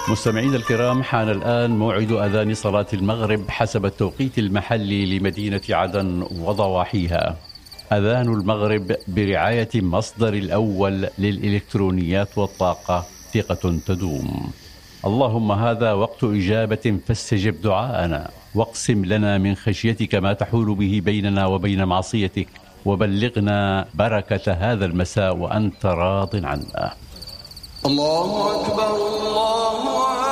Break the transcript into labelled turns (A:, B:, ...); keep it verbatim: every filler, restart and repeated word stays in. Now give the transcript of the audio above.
A: مستمعينا الكرام، حان الآن موعد أذان صلاة المغرب حسب التوقيت المحلي لمدينة عدن وضواحيها. أذان المغرب برعاية مصدر الأول للإلكترونيات والطاقة، ثقة تدوم. اللهم هذا وقت إجابة فاستجب دعاءنا، واقسم لنا من خشيتك ما تحول به بيننا وبين معصيتك، وبلغنا بركة هذا المساء وأنت راض عنا.
B: الله أكبر الله أكبر.